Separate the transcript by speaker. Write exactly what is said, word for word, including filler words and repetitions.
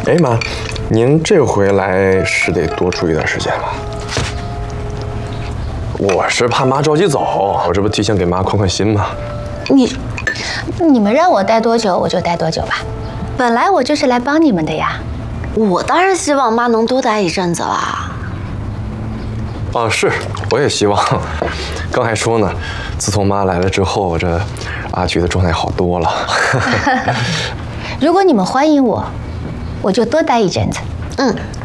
Speaker 1: 哎妈，您这回来是得多住一段时间了。我是怕妈着急走，我这不提前给妈宽宽心吗？
Speaker 2: 你，你们让我待多久我就待多久吧，本来我就是来帮你们的呀。
Speaker 3: 我当然希望妈能多待一阵子啦。
Speaker 1: 啊，是，我也希望。刚还说呢，自从妈来了之后，我这阿菊的状态好多了。
Speaker 2: 如果你们欢迎我，我就多待一阵子。
Speaker 3: 嗯，